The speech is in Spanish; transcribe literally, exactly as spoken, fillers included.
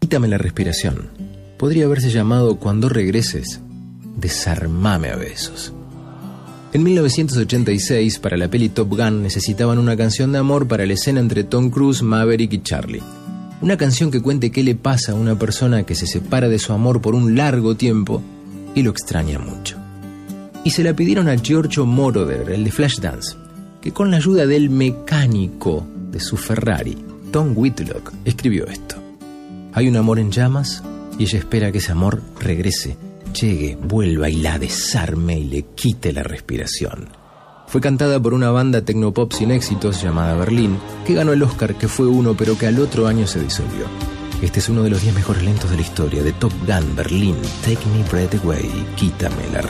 Quítame la respiración. Podría haberse llamado Cuando regreses, desarmame a besos. En mil novecientos ochenta y seis, para la peli Top Gun, necesitaban una canción de amor para la escena entre Tom Cruise, Maverick y Charlie. Una canción que cuente qué le pasa a una persona que se separa de su amor por un largo tiempo y lo extraña mucho. Y se la pidieron a Giorgio Moroder, el de Flashdance, que con la ayuda del mecánico de su Ferrari, Tom Whitlock, escribió esto. Hay un amor en llamas y ella espera que ese amor regrese, llegue, vuelva y la desarme y le quite la respiración. Fue cantada por una banda tecnopop sin éxitos llamada Berlín, que ganó el Oscar, que fue uno, pero que al otro año se disolvió. Este es uno de los diez mejores lentos de la historia de Top Gun Berlín. Take Me Breath Away, quítame la